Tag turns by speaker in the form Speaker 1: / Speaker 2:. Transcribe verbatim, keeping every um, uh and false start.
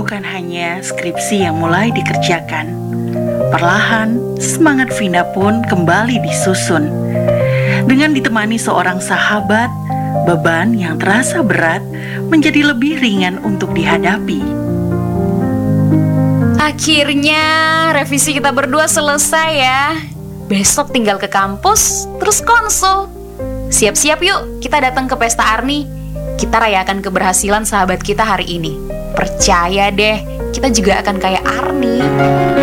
Speaker 1: bukan hanya skripsi yang mulai dikerjakan. Perlahan, semangat Vina pun kembali disusun. Dengan ditemani seorang sahabat, beban yang terasa berat menjadi lebih ringan untuk dihadapi.
Speaker 2: Akhirnya revisi kita berdua selesai ya. Besok tinggal ke kampus, terus konsul. Siap-siap yuk, kita datang ke pesta Arni. Kita rayakan keberhasilan sahabat kita hari ini. Percaya deh, kita juga akan kayak Arni.